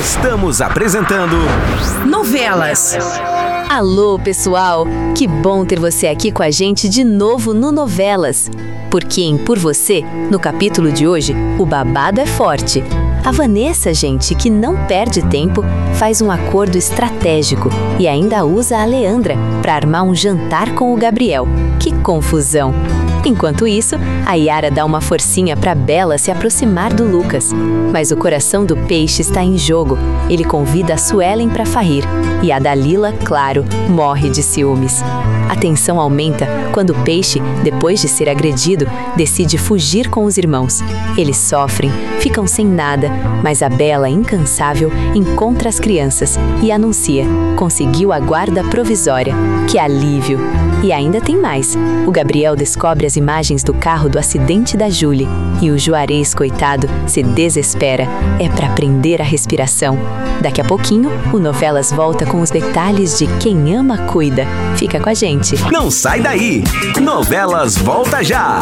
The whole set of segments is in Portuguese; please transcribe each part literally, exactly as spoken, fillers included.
Estamos apresentando Novelas. Alô, pessoal! Que bom ter você aqui com a gente de novo no Novelas. Porque em Por Você, no capítulo de hoje, o babado é forte. A Vanessa, gente, que não perde tempo, faz um acordo estratégico e ainda usa a Leandra para armar um jantar com o Gabriel. Que confusão! Enquanto isso, a Yara dá uma forcinha para Bela se aproximar do Lucas. Mas o coração do Peixe está em jogo. Ele convida a Suelen para farrir. E a Dalila, claro, morre de ciúmes. A tensão aumenta quando o Peixe, depois de ser agredido, decide fugir com os irmãos. Eles sofrem, ficam sem nada, mas a Bela, incansável, encontra as crianças e anuncia: conseguiu a guarda provisória. Que alívio! E ainda tem mais. O Gabriel descobre as imagens do carro do acidente da Júlia e o Juarez, coitado, se desespera. É para prender a respiração. Daqui a pouquinho, o Novelas volta com os detalhes de Quem Ama Cuida. Fica com a gente. Não sai daí! Novelas volta já!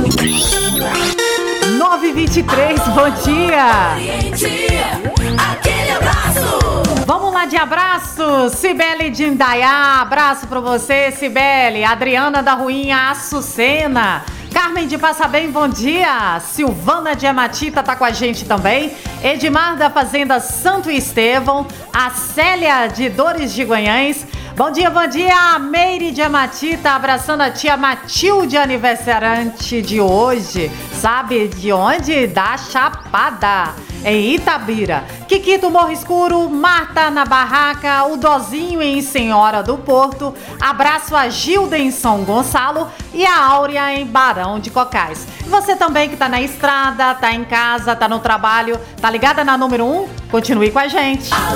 nove e vinte e três, bom dia! Aquele abraço! Vamos lá de abraço, Cibele de Indaiá, abraço pra você, Cibele. Adriana da Ruinha, Açucena. Carmen de Passabém, bom dia. Silvana de Amatita tá com a gente também. Edmar da Fazenda Santo Estevão. A Célia de Dores de Guanhães. Bom dia, bom dia. A Meire de Amatita abraçando a tia Matilde, aniversariante de hoje. Sabe de onde? Da Chapada, em Itabira. Kikito Morro Escuro, Marta na Barraca, o Dozinho em Senhora do Porto. Abraço a Gilda em São Gonçalo e a Áurea em Barão de Cocais. E você também que tá na estrada, tá em casa, tá no trabalho, tá ligada na número um? Continue com a gente.